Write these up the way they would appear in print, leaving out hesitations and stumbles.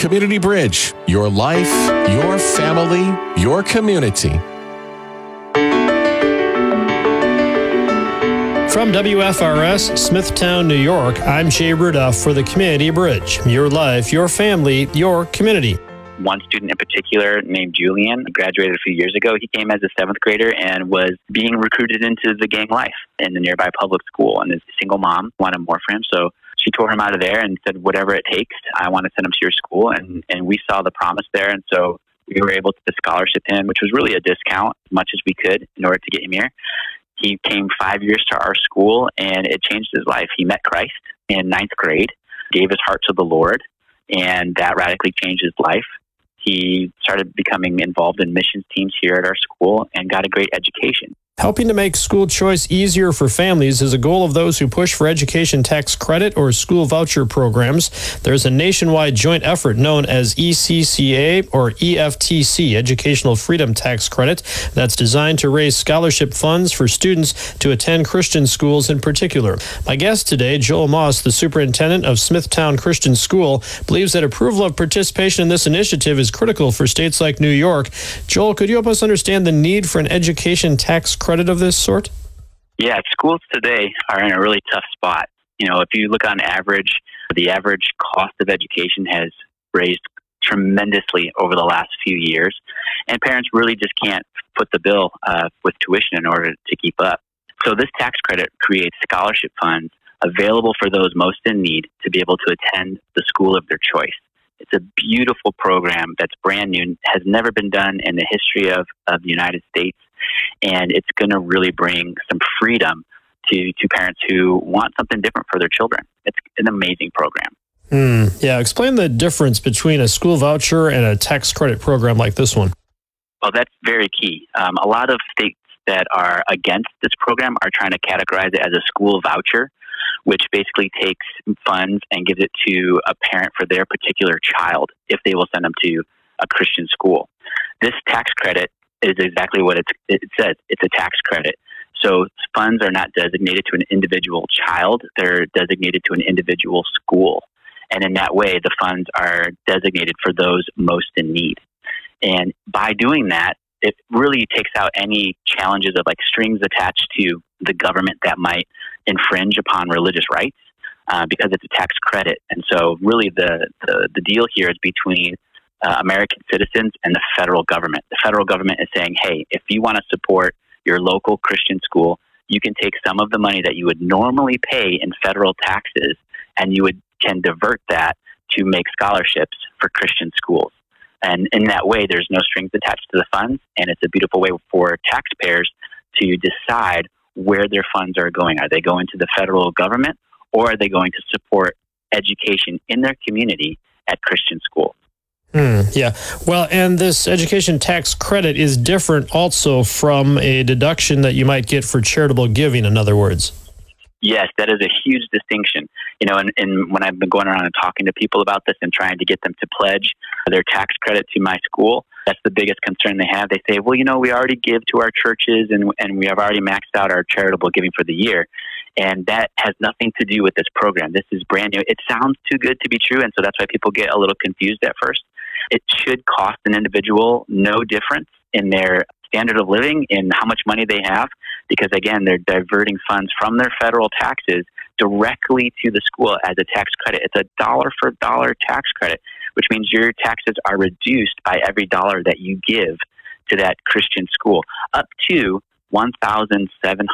Community Bridge, your life, your family, your community. From WFRS, Smithtown, New York, I'm Jay Rudoff for the Community Bridge. Your life, your family, your community. One student in particular named Julian graduated a few years ago. He came as a seventh grader and was being recruited into the gang life in the nearby public school. And his single mom wanted more for him, so she tore him out of there and said, whatever it takes, I want to send him to your school. And we saw the promise there. And so we were able to scholarship him, which was really a discount as much as we could in order to get him here. He came 5 years to our school, and it changed his life. He met Christ in ninth grade, gave his heart to the Lord, and that radically changed his life. He started becoming involved in missions teams here at our school and got a great education. Helping to make school choice easier for families is a goal of those who push for education tax credit or school voucher programs. There's a nationwide joint effort known as ECCA or EFTC, Educational Freedom Tax Credit, that's designed to raise scholarship funds for students to attend Christian schools in particular. My guest today, Joel Moss, the superintendent of Smithtown Christian School, believes that approval of participation in this initiative is critical for states like New York. Joel, could you help us understand the need for an education tax credit of this sort? Yeah, schools today are in a really tough spot. You know, if you look on average, the average cost of education has raised tremendously over the last few years, and parents really just can't foot the bill with tuition in order to keep up. So this tax credit creates scholarship funds available for those most in need to be able to attend the school of their choice. It's a beautiful program that's brand new, has never been done in the history of the United States, and it's going to really bring some freedom to parents who want something different for their children. It's an amazing program. Yeah, explain the difference between a school voucher and a tax credit program like this one. Well, that's very key. A lot of states that are against this program are trying to categorize it as a school voucher, which basically takes funds and gives it to a parent for their particular child if they will send them to a Christian school. This tax credit is exactly what it says. It's a tax credit. So funds are not designated to an individual child. They're designated to an individual school. And in that way, the funds are designated for those most in need. And by doing that, it really takes out any challenges of like strings attached to the government that might infringe upon religious rights because it's a tax credit. And so really the deal here is between American citizens and the federal government. The federal government is saying, hey, if you want to support your local Christian school, you can take some of the money that you would normally pay in federal taxes and you can divert that to make scholarships for Christian schools. And in that way, there's no strings attached to the funds, and it's a beautiful way for taxpayers to decide where their funds are going. Are they going to the federal government, or are they going to support education in their community at Christian schools? Yeah. Well, and this education tax credit is different also from a deduction that you might get for charitable giving, in other words. Yes, that is a huge distinction. You know, and when I've been going around and talking to people about this and trying to get them to pledge their tax credit to my school, that's the biggest concern they have. They say, well, you know, we already give to our churches and we have already maxed out our charitable giving for the year. And that has nothing to do with this program. This is brand new. It sounds too good to be true, and so that's why people get a little confused at first. It should cost an individual no difference in their standard of living, in how much money they have, because again, they're diverting funds from their federal taxes directly to the school as a tax credit. It's a dollar for dollar tax credit, which means your taxes are reduced by every dollar that you give to that Christian school, up to $1,700.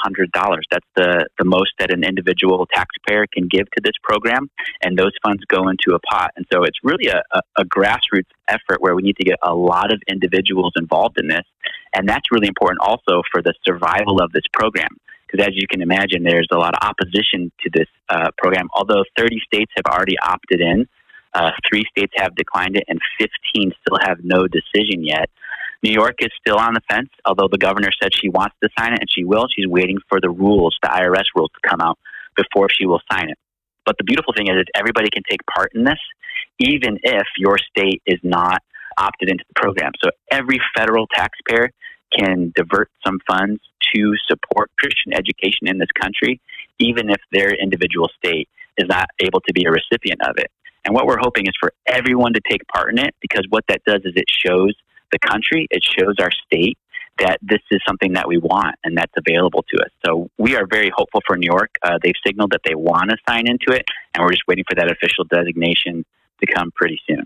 That's the most that an individual taxpayer can give to this program, and those funds go into a pot. And so it's really a grassroots effort where we need to get a lot of individuals involved in this, and that's really important also for the survival of this program. Because as you can imagine, there's a lot of opposition to this program. Although 30 states have already opted in, 3 states have declined it, and 15 still have no decision yet. New York is still on the fence, although the governor said she wants to sign it, and she will. She's waiting for the rules, the IRS rules, to come out before she will sign it. But the beautiful thing is everybody can take part in this, even if your state is not opted into the program. So every federal taxpayer can divert some funds to support Christian education in this country, even if their individual state is not able to be a recipient of it. And what we're hoping is for everyone to take part in it, because what that does is it shows the country, it shows our state that this is something that we want and that's available to us. So we are very hopeful for New York. They've signaled that they want to sign into it, and we're just waiting for that official designation to come pretty soon.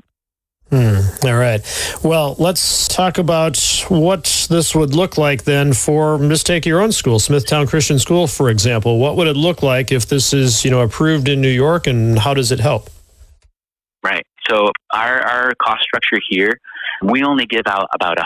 All right. Well, let's talk about what this would look like then for, just take your own school, Smithtown Christian School, for example. What would it look like if this is, approved in New York, and how does it help? Right. So our cost structure here, we only give out about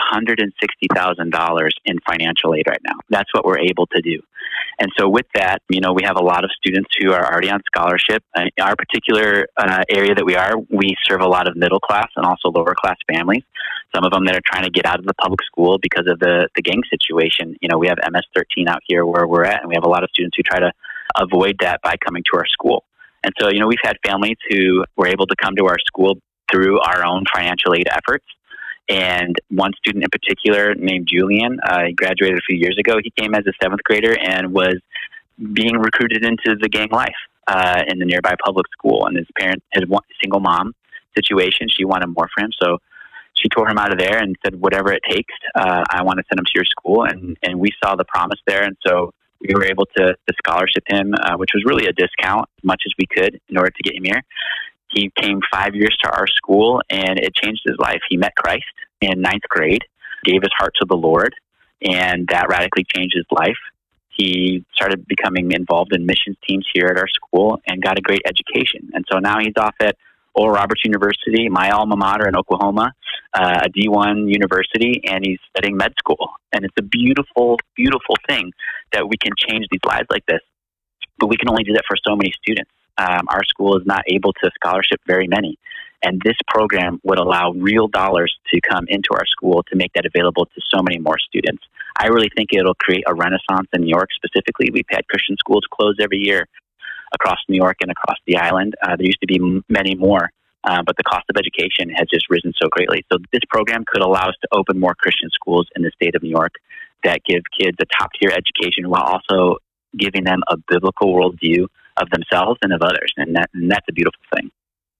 $160,000 in financial aid right now. That's what we're able to do. And so with that, we have a lot of students who are already on scholarship. Our particular area that we serve a lot of middle class and also lower class families. Some of them that are trying to get out of the public school because of the gang situation. We have MS-13 out here where we're at, and we have a lot of students who try to avoid that by coming to our school. And so, we've had families who were able to come to our school through our own financial aid efforts. And one student in particular named Julian, he graduated a few years ago. He came as a 7th grader and was being recruited into the gang life in the nearby public school. And his single mom situation, she wanted more for him. So she tore him out of there and said, whatever it takes, I want to send him to your school. And we saw the promise there. And so we were able to scholarship him, which was really a discount as much as we could in order to get him here. He came 5 years to our school, and it changed his life. He met Christ in 9th grade, gave his heart to the Lord, and that radically changed his life. He started becoming involved in missions teams here at our school and got a great education. And so now he's off at Oral Roberts University, my alma mater in Oklahoma, a D1 university, and he's studying med school. And it's a beautiful, beautiful thing that we can change these lives like this. But we can only do that for so many students. Our school is not able to scholarship very many. And this program would allow real dollars to come into our school to make that available to so many more students. I really think it'll create a renaissance in New York specifically. We've had Christian schools close every year across New York and across the island. There used to be many more, but the cost of education has just risen so greatly. So this program could allow us to open more Christian schools in the state of New York that give kids a top-tier education while also giving them a biblical worldview of themselves and of others. And that's a beautiful thing.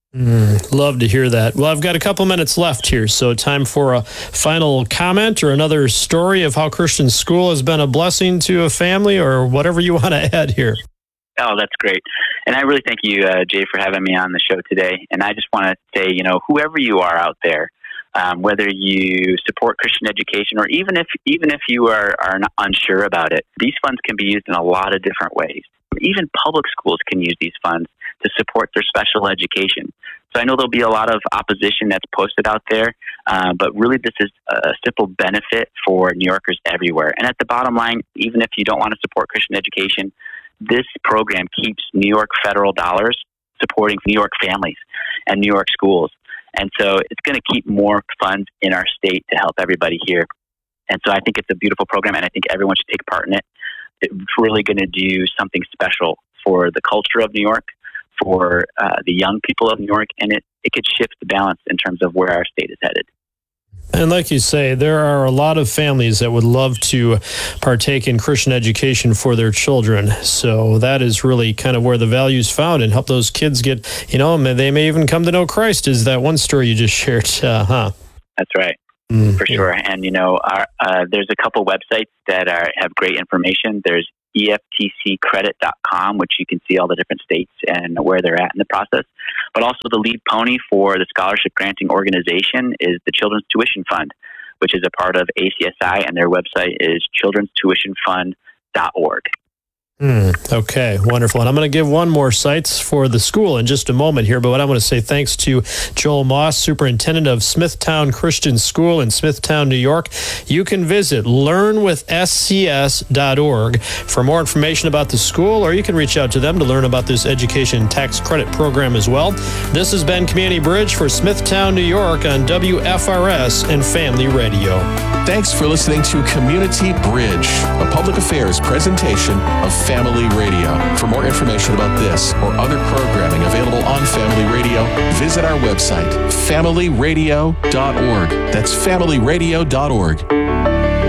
Love to hear that. Well, I've got a couple minutes left here, so time for a final comment or another story of how Christian school has been a blessing to a family, or whatever you want to add here. Oh, that's great. And I really thank you, Jay, for having me on the show today. And I just want to say, whoever you are out there, whether you support Christian education or even if you are not unsure about it, these funds can be used in a lot of different ways. Even public schools can use these funds to support their special education. So I know there'll be a lot of opposition that's posted out there, but really this is a simple benefit for New Yorkers everywhere. And at the bottom line, even if you don't want to support Christian education, this program keeps New York federal dollars supporting New York families and New York schools. And so it's going to keep more funds in our state to help everybody here. And so I think it's a beautiful program, and I think everyone should take part in it. It's really going to do something special for the culture of New York, for the young people of New York, and it could shift the balance in terms of where our state is headed. And like you say, there are a lot of families that would love to partake in Christian education for their children. So that is really kind of where the value is found, and help those kids get, they may even come to know Christ, is that one story you just shared, huh? That's right. For sure. And, there's a couple websites that have great information. There's EFTCcredit.com, which you can see all the different states and where they're at in the process. But also the lead pony for the scholarship granting organization is the Children's Tuition Fund, which is a part of ACSI, and their website is childrenstuitionfund.org. Okay, wonderful. And I'm going to give one more sites for the school in just a moment here, but what I want to say thanks to Joel Moss, Superintendent of Smithtown Christian School in Smithtown, New York. You can visit learnwithscs.org for more information about the school, or you can reach out to them to learn about this education tax credit program as well. This has been Community Bridge for Smithtown, New York on WFRS and Family Radio. Thanks for listening to Community Bridge, a public affairs presentation of Family Radio. For more information about this or other programming available on Family Radio, visit our website, familyradio.org. That's familyradio.org.